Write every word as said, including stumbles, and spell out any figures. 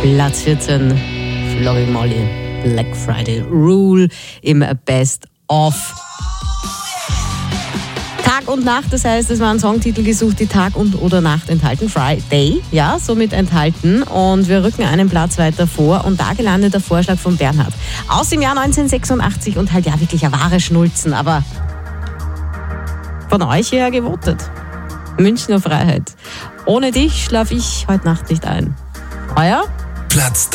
Platz vierzehn, Florrie Molly, Black Friday Rule im Best of. Tag und Nacht, das heißt, es waren Songtitel gesucht, die Tag und oder Nacht enthalten. Friday, ja, somit enthalten. Und wir rücken einen Platz weiter vor. Und da gelandet der Vorschlag von Bernhard. Aus dem Jahr neunzehnhundertsechsundachtzig und halt ja wirklich ein wahre Schnulzen, aber von euch her gewotet. Münchner Freiheit. Ohne dich schlaf ich heute Nacht nicht ein. Euer? Platz